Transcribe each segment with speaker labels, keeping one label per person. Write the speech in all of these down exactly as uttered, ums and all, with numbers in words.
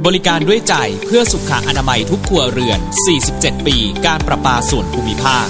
Speaker 1: บริการด้วยใจเพื่อสุขอนามัยทุกครัวเรือนสี่สิบเจ็ดปีการประปาส่วนภูมิภาค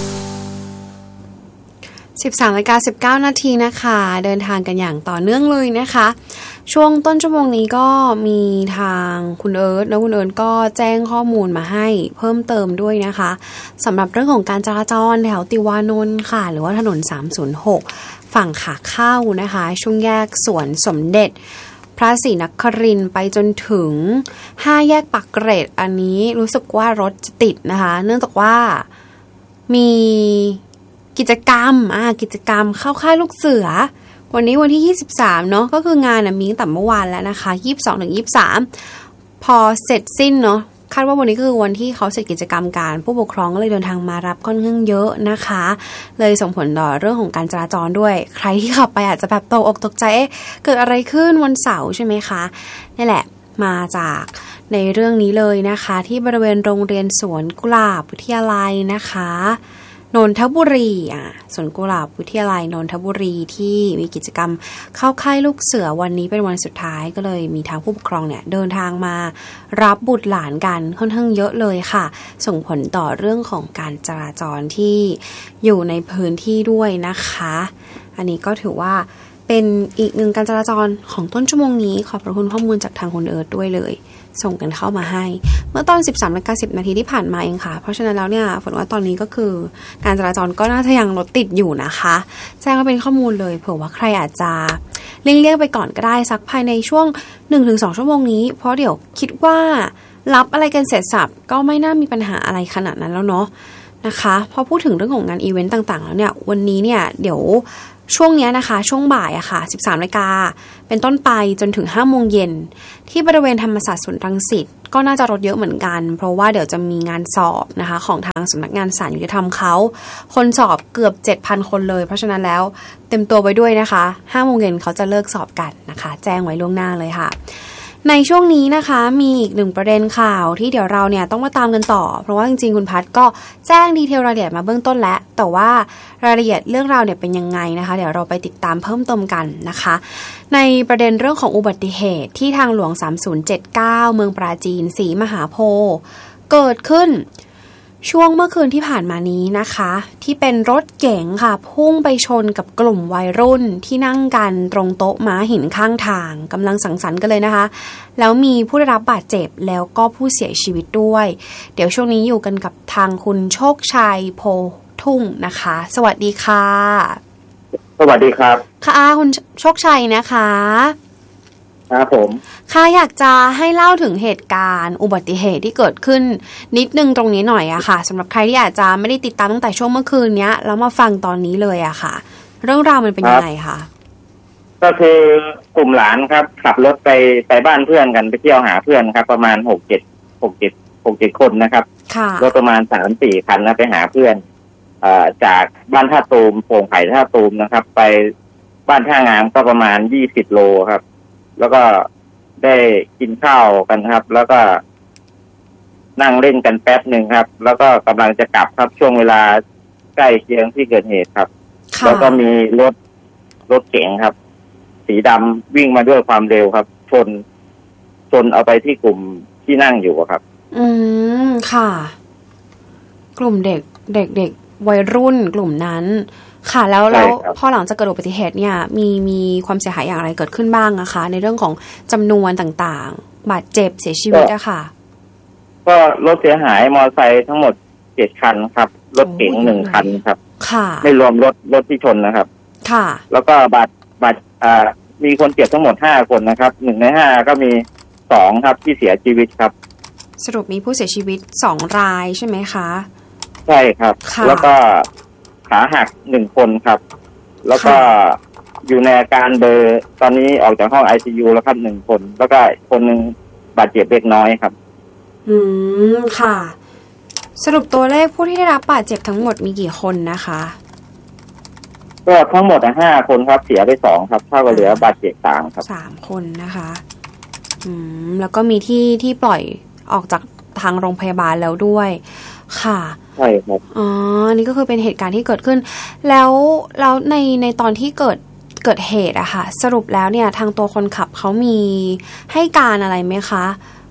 Speaker 2: สิบสามนาฬิกาสิบเก้านาทีนะคะเดินทางกันอย่างต่อเนื่องเลยนะคะช่วงต้นชั่วโมงนี้ก็มีทางคุณเอิร์ธแล้วคุณเอิร์ธก็แจ้งข้อมูลมาให้เพิ่มเติมด้วยนะคะสำหรับเรื่องของการจราจรแถวติวานนท์ค่ะหรือว่าถนนสามศูนย์หกฝั่งขาเข้านะคะช่วงแยกสวนสมเด็จพระศรีนครินทร์ไปจนถึงห้าแยกปากเกร็ดอันนี้รู้สึกว่ารถจะติดนะคะเนื่องจากว่ามีกิจกรรมอ่ากิจกรรมเข้าค่ายลูกเสือวันนี้วันที่ยี่สิบสามเนาะก็คืองานน่ะมีตั้งแต่เมื่อวานแล้วนะคะยี่สิบสองถึงยี่สิบสามพอเสร็จสิ้นเนาะคาดว่าวันนี้คือวันที่เขาเสร็จกิจกรรมการผู้ปกครองก็เลยเดินทางมารับค่อนข้างเยอะนะคะเลยส่งผลต่อเรื่องของการจราจรด้วยใครที่ขับไปอาจจะแบบตกอกตกใจเอ๊ะเกิดอะไรขึ้นวันเสาร์ใช่ไหมคะนี่แหละมาจากในเรื่องนี้เลยนะคะที่บริเวณโรงเรียนสวนกุหลาบวิทยาลัยนะคะนนทบุรีอ่ะสวนกุหลาบวิทยาลัยนนทบุรีที่มีกิจกรรมเข้าค่ายลูกเสือวันนี้เป็นวันสุดท้ายก็เลยมีทางผู้ปกครองเนี่ยเดินทางมารับบุตรหลานกันค่อนข้างเยอะเลยค่ะส่งผลต่อเรื่องของการจราจรที่อยู่ในพื้นที่ด้วยนะคะอันนี้ก็ถือว่าเป็นอีกหนึ่งการจราจรของต้นชั่วโมงนี้ขอบพระคุณข้อมูลจากทางคุณเอิร์ธด้วยเลยส่งกันเข้ามาให้เมื่อตอน สิบสามนาฬิกาสิบนาทีที่ผ่านมาเองค่ะเพราะฉะนั้นแล้วเนี่ยฝนว่าตอนนี้ก็คือการจราจรก็น่าจะยังรถติดอยู่นะคะแจ้งว่าเป็นข้อมูลเลยเผื่อว่าใครอาจจะเลี่ยงๆไปก่อนก็ได้สักภายในช่วง หนึ่งถึงสอง ชั่วโมงนี้เพราะเดี๋ยวคิดว่ารับอะไรกันเสร็จสับก็ไม่น่ามีปัญหาอะไรขนาดนั้นแล้วเนาะนะคะพอพูดถึงเรื่องของงานอีเวนต์ต่างๆแล้วเนี่ยวันนี้เนี่ยเดี๋ยวช่วงนี้นะคะช่วงบ่ายอะค่ะ สิบสามนาฬิกาเป็นต้นไปจนถึง ห้าโมงเย็นที่บริเวณธรรมศาสตร์ศูนย์รังสิตก็น่าจะรถเยอะเหมือนกันเพราะว่าเดี๋ยวจะมีงานสอบนะคะของทางสำนักงานศาลยุติธรรมเขาคนสอบเกือบ เจ็ดพัน คนเลยเพราะฉะนั้นแล้วเต็มตัวไว้ด้วยนะคะ ห้าโมงเย็นเขาจะเลิกสอบกันนะคะแจ้งไว้ล่วงหน้าเลยค่ะในช่วงนี้นะคะมีอีกหนึ่งประเด็นข่าวที่เดี๋ยวเราเนี่ยต้องมาตามกันต่อเพราะว่าจริงๆคุณพัฒก็แจ้งดีเทลรายละเอียดมาเบื้องต้นแล้วแต่ว่ารายละเอียดเรื่องราวเนี่ยเป็นยังไงนะคะเดี๋ยวเราไปติดตามเพิ่มเติมกันนะคะในประเด็นเรื่องของอุบัติเหตุที่ทางหลวงสามศูนย์เจ็ดเก้าเมืองปราจีนศรีมหาโพธิ์เกิดขึ้นช่วงเมื่อคืนที่ผ่านมานี้นะคะที่เป็นรถเก๋งค่ะพุ่งไปชนกับกลุ่มวัยรุ่นที่นั่งกันตรงโต๊ะม้าหินข้างทางกำลังสังสรรค์กันเลยนะคะแล้วมีผู้ได้รับบาดเจ็บแล้วก็ผู้เสียชีวิตด้วยเดี๋ยวช่วงนี้อยู่กันกับทางคุณโชคชัยโพทุ่งนะคะสวัสดีค่ะ
Speaker 3: สวัสดีครับ
Speaker 2: ค่ะคุณโชคชัยนะคะ
Speaker 3: ครับผม
Speaker 2: ค่ะอยากจะให้เล่าถึงเหตุการณ์อุบัติเหตุที่เกิดขึ้นนิดนึงตรงนี้หน่อยอะค่ะสำหรับใครที่อาจจะไม่ได้ติดตามตั้งแต่ช่วงเมื่อคืนนี้แล้วมาฟังตอนนี้เลยอะค่ะเรื่องราวมันเป็นยังไงคะ
Speaker 3: ก็คือกลุ่มหลานครับขับรถไปไปบ้านเพื่อนกันไปเที่ยวหาเพื่อนครับประมาณหกเจ็ดหกเจ็ดหกเจ็ดคนนะครับรถประมาณสามสี่คันนะไปหาเพื่อนอ่าจากบ้านท่าตูมโป่งไผ่ท่าตูมนะครับไปบ้านท่างามก็ประมาณยี่สิบโลครับแล้วก็ได้กินข้าวกันครับแล้วก็นั่งเล่นกันแป๊บหนึ่งครับแล้วก็กำลังจะกลับครับช่วงเวลาใกล้เคียงที่เกิดเหตุครับแล้วก็มีรถรถเก๋งครับสีดำวิ่งมาด้วยความเร็วครับชนชนเอาไปที่กลุ่มที่นั่งอยู่ครับ
Speaker 2: อืมค่ะกลุ่มเด็กเด็กเด็กวัยรุ่นกลุ่มนั้นค่ะแล้วแล้วพอหลังจากเกิดอุบัติเหตุเนี่ยมีมีความเสียหายอย่างไรเกิดขึ้นบ้างนะคะในเรื่องของจำนวนต่างๆบาดเจ็บเสียชีวิตอะค่ะ
Speaker 3: ก็รถเสียหายมอเตอร์ไซค์ทั้งหมดเจ็ดคันครับรถเก๋งหนึ่งคันครับ
Speaker 2: ค่ะ
Speaker 3: ไม่รวมรถรถที่ชนนะครับ
Speaker 2: ค่ะ
Speaker 3: แล้วก็บาดบาดอ่ามีคนเจ็บทั้งหมดห้าคนนะครับหนึ่งในห้าก็มีสองครับที่เสียชีวิตครับ
Speaker 2: สรุปมีผู้เสียชีวิตสองรายใช่ไหมคะ
Speaker 3: ใช่ครับแล้วก็ขาหักหนึ่งคนครับแล้วก็อยู่ในอาการเบลอตอนนี้ออกจากห้อง ไอ ซี ยู แล้วครับหนึ่งคนแล้วก็คนหนึ่งบาดเจ็บเล็กน้อยครับ
Speaker 2: อืมค่ะสรุปตัวเลขผู้ที่ได้รับบาดเจ็บทั้งหมดมีกี่คนนะคะ
Speaker 3: ก็ทั้งหมดห้าคนครับเสียไปสองครับเท่ากับเหลือบาดเจ็บสามครับ
Speaker 2: สามคนนะคะอืมแล้วก็มีที่ที่ปล่อยออกจากทางโรงพยาบาลแล้วด้วยค่ะ
Speaker 3: ใช่ครับ
Speaker 2: อ๋อนี่ก็คือเป็นเหตุการณ์ที่เกิดขึ้นแล้วแล้วในในตอนที่เกิดเกิดเหตุอะค่ะสรุปแล้วเนี่ยทางตัวคนขับเขามีให้การอะไรไหมคะ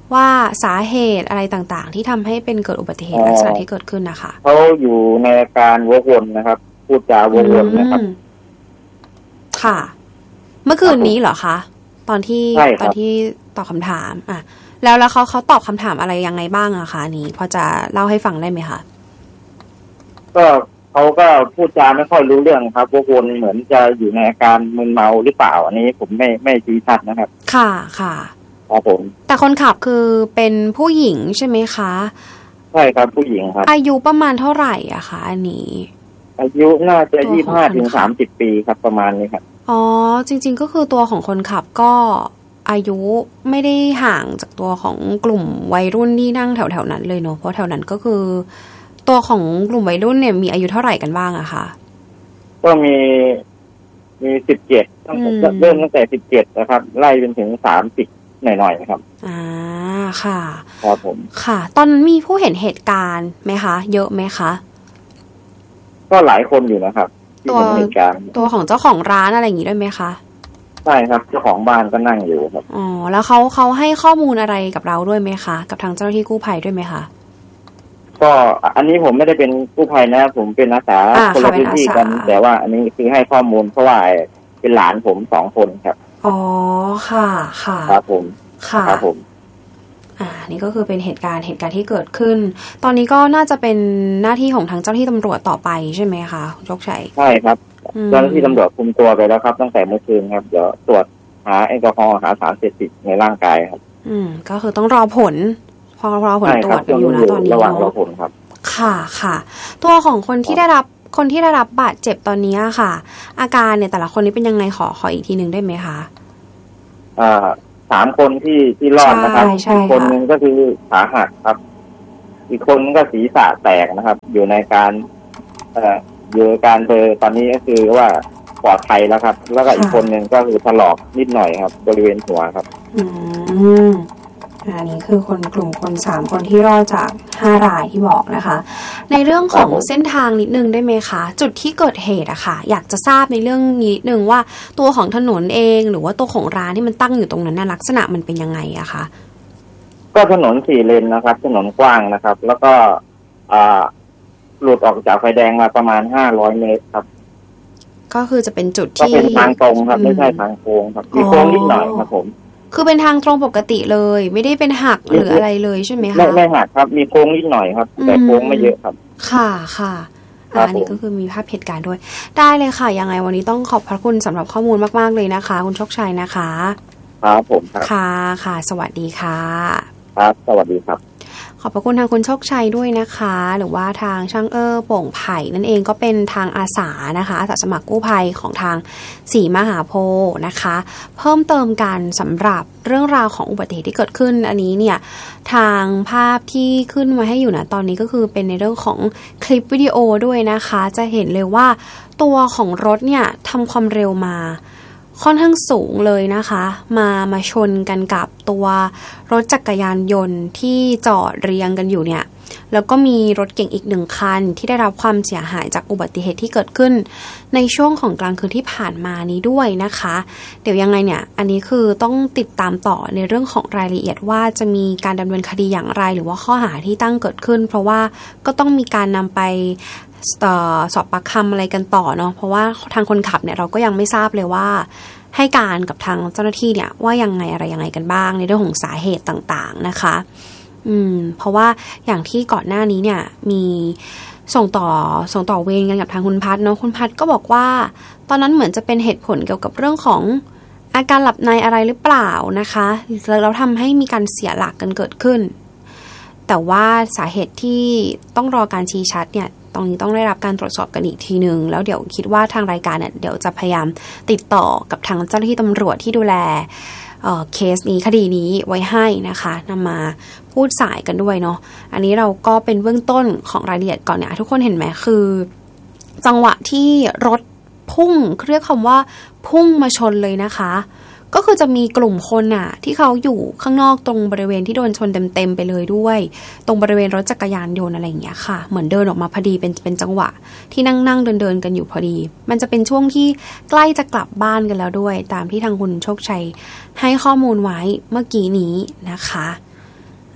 Speaker 2: ว่าสาเหตุอะไรต่างๆที่ทำให้เป็นเกิดอุบัติเหตุลักษณะที่เกิดขึ้นนะคะ
Speaker 3: เขาอยู่ในอาการวกวนนะครับพูดจาวกวนนะครับ
Speaker 2: ค่ะเมื่อคืนนี้เหรอคะตอนที่ตอนที่ตอบคำถามอ่ะแล้วแล้วเขาเขาตอบคำถามอะไรยังไงบ้างอะคะนี้พอจะเล่าให้ฟังได้ไหมคะ
Speaker 3: ก็เขาก็พูดจาไม่ค่อยรู้เรื่องครับวกวนเหมือนจะอยู่ในอาการมึนเมาหรือเปล่าอันนี้ผมไม่ไม่ชี้ชัดนะครับ
Speaker 2: ค่ะค่ะ
Speaker 3: ครับผม
Speaker 2: แต่คนขับคือเป็นผู้หญิงใช่ไหมคะ
Speaker 3: ใช่ครับผู้หญิงครับ
Speaker 2: อายุประมาณเท่าไหร่อะคะอันนี้
Speaker 3: อายุน่าจะยี่สิบห้าถึงสามสิบปีครับประมาณนี้ครับ
Speaker 2: อ๋อจริงๆก็คือตัวของคนขับก็อายุไม่ได้ห่างจากตัวของกลุ่มวัยรุ่นที่นั่งแถวๆนั้นเลยเนาะเพราะแถวนั้นก็คือตัวของกลุ่มวัยรุ่นเนี่ยมีอายุเท่าไหร่กันบ้างอะคะ
Speaker 3: ก็มีมีสิบเจ็ดตั้งแต่เริ่มตั้งแต่สิบเจ็ดนะครับไล่จนถึงสามสิบหน่อยๆนะครับ
Speaker 2: อ่าค่ะ
Speaker 3: ครับผม
Speaker 2: ค่ะตอนนั้นมีผู้เห็นเหตุการณ์ไหมคะเยอะไหมคะ
Speaker 3: ก็หลายคนอยู่นะครับ
Speaker 2: ตัวตัวของเจ้าของร้านอะไรอย่างนี้ด้วยไหมคะ
Speaker 3: ใช่ครับเจ้าของบ้านก็นั่งอยู่ครับ
Speaker 2: อ๋อแล้วเขาเขาให้ข้อมูลอะไรกับเราด้วยไหมคะกับทางเจ้าหน้าที่กู้ภัยด้วยไหมคะ
Speaker 3: ก็อันนี้ผมไม่ได้เป็นกู้ภัยนะผมเป็นอาสาคนละพื้นที่กันแต่ว่าอันนี้คือให้ข้อมูลเพราะว่าเป็นหลานผมสองคนครับ
Speaker 2: อ๋อค่ะค่ะ
Speaker 3: ครับผม
Speaker 2: ค่ะ
Speaker 3: ครับผม
Speaker 2: อ่านี่ก็คือเป็นเหตุการณ์เหตุการณ์ที่เกิดขึ้นตอนนี้ก็น่าจะเป็นหน้าที่ของทางเจ้าหน้าที่ตำรวจต่อไปใช่ไหมคะคุณโชคชัย
Speaker 3: ใช่ครับเจ้าหน้าที่ตำรวจคุมตัวไปแล้วครับตั้งแต่เมื่อคืนครับเดี๋ยวตรวจหาแอลกอฮอล์หาสารเสพติดในร่างกายครับ
Speaker 2: อืมก็คือต้องรอผลพอรอผลตรวจอยู่นะตอนนี้
Speaker 3: ระหว่างรอผลครับ
Speaker 2: ค่ะค่ะตัวของคนที่ได้รับคนที่ได้รับบาดเจ็บตอนนี้ค่ะอาการเนี่ยแต่ละคนนี้เป็นยังไงขอขออีกทีนึงได้ไหมคะ
Speaker 3: อ่าสามคนที่ที่รอดนะครับอีกคนนึงก็คือขาหักครับอีกคนก็ศีรษะแตกนะครับอยู่ในการเอ่ออยู่ในการเธอตอนนี้ก็คือว่าปลอดภัยแล้วครับแล้วก็อีกคนนึงก็คือถลอกนิดหน่อยครับบริเวณหัวครับ
Speaker 2: อืมอันนี้คือคนกลุ่มคนสามคนที่รอดจากห้ารายที่บอกนะคะในเรื่องของเส้นทางนิดนึงได้ไหมคะจุดที่เกิดเหตุอะค่ะอยากจะทราบในเรื่องนี้นิดนึงว่าตัวของถนนเองหรือว่าตัวของร้านที่มันตั้งอยู่ตรงนั้นน่ะลักษณะมันเป็นยังไงอะคะ
Speaker 3: ก็ถนนสี่เลนนะครับถนนกว้างนะครับแล้วก็อ่าหลุดออกจากไฟแดงมาประมาณห้าร้อยเมตรครับ
Speaker 2: ก็คือจะเป็นจุดที่
Speaker 3: ก็เป็นทางตรงครับไม่ใช่ทางโค้งครับมีโค้งนิดหน่อยครับผม
Speaker 2: คือเป็นทางตรงปกติเลยไม่ได้เป็นหักหรืออะไรเลยใช่ไหมคะ
Speaker 3: ไม่ไม่หักครับมีโค้งนิดหน่อยครับแต่โค้งไม่เยอะครับ
Speaker 2: ค่ะค่ะอันนี้ก็คือมีภาพเหตุการณ์ด้วยได้เลยค่ะยังไงวันนี้ต้องขอบพระคุณสำหรับข้อมูลมากๆเลยนะคะคุณโชคชัยนะคะ
Speaker 3: ครับผมครับ
Speaker 2: ค่ะค่ะสวัสดีค่ะ
Speaker 3: ครับสวัสดีครับ
Speaker 2: ขอบพระคุณทางคุณโชคชัยด้วยนะคะหรือว่าทางช่างเออโป่งไผ่นั่นเองก็เป็นทางอาสานะคะอาสาสมัครกู้ภัยของทางศรีมหาโพธิ์นะคะเพิ่มเติมกันสำหรับเรื่องราวของอุบัติเหตุที่เกิดขึ้นอันนี้เนี่ยทางภาพที่ขึ้นมาให้อยู่นะตอนนี้ก็คือเป็นในเรื่องของคลิปวิดีโอด้วยนะคะจะเห็นเลยว่าตัวของรถเนี่ยทำความเร็วมาค่อนข้างสูงเลยนะคะมามาชนกันกับตัวรถจักรยานยนต์ที่จอดเรียงกันอยู่เนี่ยแล้วก็มีรถเก๋งอีกหนึ่งคันที่ได้รับความเสียหายจากอุบัติเหตุที่เกิดขึ้นในช่วงของกลางคืนที่ผ่านมานี้ด้วยนะคะเดี๋ยวยังไงเนี่ยอันนี้คือต้องติดตามต่อในเรื่องของรายละเอียดว่าจะมีการดำเนินคดีอย่างไรหรือว่าข้อหาที่ตั้งเกิดขึ้นเพราะว่าก็ต้องมีการนำไปสอบปากคำอะไรกันต่อเนาะเพราะว่าทางคนขับเนี่ยเราก็ยังไม่ทราบเลยว่าให้การกับทางเจ้าหน้าที่เนี่ยว่ายังไงอะไรยังไงกันบ้างในเรื่องของสาเหตุต่างๆนะคะอืมเพราะว่าอย่างที่ก่อนหน้านี้เนี่ยมีส่งต่อส่งต่อเวรกันกับทางคุณพัฒน์เนาะคุณพัฒน์ก็บอกว่าตอนนั้นเหมือนจะเป็นเหตุผลเกี่ยวกับเรื่องของอาการหลับในอะไรหรือเปล่านะคะแล้วทำให้มีการเสียหลักกันเกิดขึ้นแต่ว่าสาเหตุที่ต้องรอการชี้ชัดเนี่ยตรงนี้ต้องได้รับการตรวจสอบกันอีกทีนึงแล้วเดี๋ยวคิดว่าทางรายการเนี่ยเดี๋ยวจะพยายามติดต่อกับทางเจ้าหน้าที่ตำรวจที่ดูแลเอ่อเคสนี้คดีนี้ไว้ให้นะคะนำมาพูดสายกันด้วยเนาะอันนี้เราก็เป็นเบื้องต้นของรายละเอียดก่อนเนี่ยทุกคนเห็นไหมคือจังหวะที่รถพุ่งเรียกคำว่าพุ่งมาชนเลยนะคะก็คือจะมีกลุ่มคนน่ะที่เขาอยู่ข้างนอกตรงบริเวณที่โดนชนเต็มๆไปเลยด้วยตรงบริเวณรถจักรยานยนต์อะไรอย่างเงี้ยค่ะเหมือนเดินออกมาพอดีเป็นเป็นจังหวะที่นั่งๆเดินๆกันอยู่พอดีมันจะเป็นช่วงที่ใกล้จะกลับบ้านกันแล้วด้วยตามที่ทางคุณโชคชัยให้ข้อมูลไว้เมื่อกี้นี้นะคะ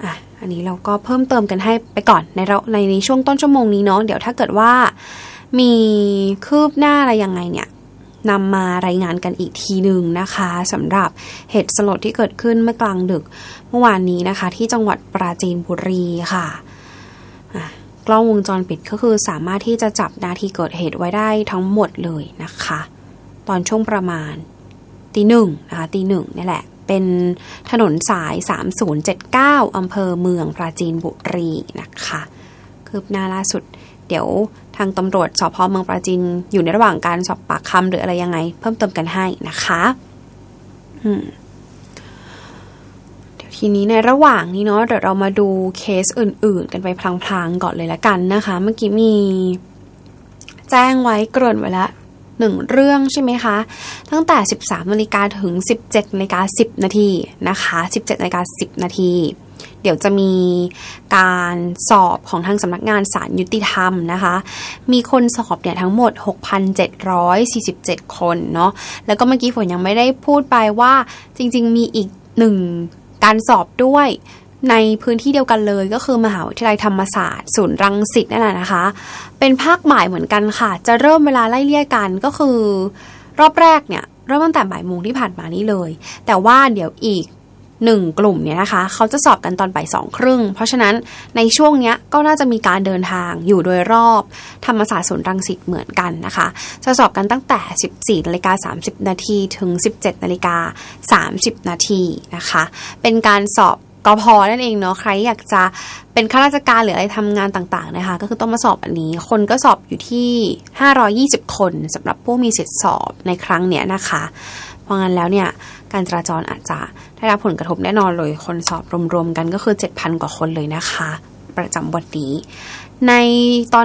Speaker 2: อ่ะอันนี้เราก็เพิ่มเติมกันให้ไปก่อนในเราในในช่วงต้นชั่วโมงนี้เนาะเดี๋ยวถ้าเกิดว่ามีคืบหน้าอะไรยังไงเนี่ยนำมารายงานกันอีกทีหนึ่งนะคะสำหรับเหตุสลดที่เกิดขึ้นเมื่อกลางดึกเมื่อวานนี้นะคะที่จังหวัดปราจีนบุรีค่ะกล้องวงจรปิดก็คือสามารถที่จะจับนาทีเกิดเหตุไว้ได้ทั้งหมดเลยนะคะตอนช่วงประมาณตีหนึ่งนะคะตีหนึ่งนี่แหละเป็นถนนสายสามศูนย์เจ็ดเก้าอำเภอเมืองปราจีนบุรีนะคะคืบหน้าล่าสุดเดี๋ยวทางตำรวจสพเมืองปราจีนอยู่ในระหว่างการสอบปากคำหรืออะไรยังไงเพิ่มเติมกันให้นะคะอืมเดี๋ยวทีนี้ในระหว่างนี้เนาะเดี๋ยวเรามาดูเคสอื่นๆกันไปพลางๆก่อนเลยละกันนะคะเมื่อกี้มีแจ้งไว้เกริ่นไว้แล้วหนึ่งเรื่องใช่ไหมคะตั้งแต่ สิบสามนาฬิกา ถึง สิบเจ็ดนาฬิกาสิบนาทีนะคะ สิบเจ็ดนาฬิกาสิบนาทีเดี๋ยวจะมีการสอบของทางสำนักงานศาลยุติธรรมนะคะมีคนสอบเนี่ยทั้งหมด หกพันเจ็ดร้อยสี่สิบเจ็ด คนเนาะแล้วก็เมื่อกี้ฝนยังไม่ได้พูดไปว่าจริงๆมีอีกหนึ่งการสอบด้วยในพื้นที่เดียวกันเลยก็คือมหาวิทยาลัยธรรมศาสตร์ศูนย์รังสิตนั่นแหละนะคะเป็นภาคบ่ายเหมือนกันค่ะจะเริ่มเวลาไล่เลี่ยกันก็คือรอบแรกเนี่ยเริ่มตั้งแต่บ่ายโมงที่ผ่านมานี้เลยแต่ว่าเดี๋ยวอีกหนึ่งกลุ่มเนี่ยนะคะเขาจะสอบกันตอนบ่ายสองครึ่งเพราะฉะนั้นในช่วงนี้ก็น่าจะมีการเดินทางอยู่โดยรอบธรรมศาสตร์ศูนย์รังสิตเหมือนกันนะคะจะสอบกันตั้งแต่ สิบสี่นาฬิกาสามสิบนาทีถึง สิบเจ็ดนาฬิกาสามสิบนาทีนะคะเป็นการสอบกพ.นั่นเองเนาะใครอยากจะเป็นข้าราชการหรืออะไรทำงานต่างๆนะคะก็คือต้องมาสอบอันนี้คนก็สอบอยู่ที่ห้าร้อยยี่สิบคนสำหรับผู้มีสิทธิสอบในครั้งเนี้ยนะคะเพราะงั้นแล้วเนี่ยการจราจรอาจจะได้รับผลกระทบแน่นอนเลยคนสอบรวมๆกันก็คือ เจ็ดพัน กว่าคนเลยนะคะประจำวันนี้ในตอน